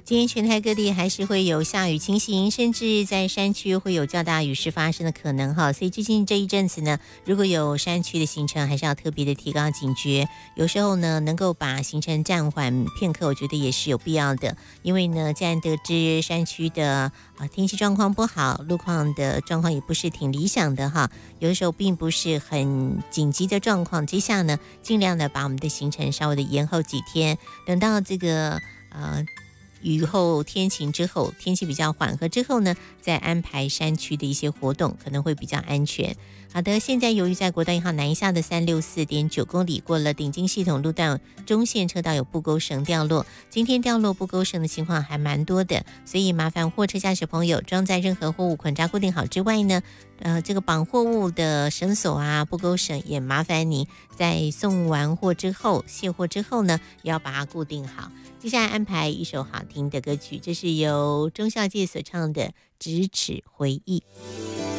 今天全台各地还是会有下雨情形，甚至在山区会有较大雨势发生的可能哈。所以最近这一阵子呢，如果有山区的行程，还是要特别的提高警觉。有时候呢，能够把行程暂缓片刻，我觉得也是有必要的。因为呢，既然得知山区的天气状况不好，路况的状况也不是挺理想的哈，有的时候并不是很紧急的状况之下呢，尽量的把我们的行程稍微的延后几天，等到这个雨后天晴之后，天气比较缓和之后呢，再安排山区的一些活动，可能会比较安全。好的，现在由于在国道1号南下的364.9公里过了顶金系统路段中线车道有布钩绳掉落，今天掉落布钩绳的情况还蛮多的，所以麻烦货车驾驶朋友装载任何货物捆扎固定好之外呢，这个绑货物的绳索啊、布钩绳也麻烦你在送完货之后、卸货之后呢，也要把它固定好。接下来安排一首好听的歌曲，这是由钟孝介所唱的《咫尺回忆》。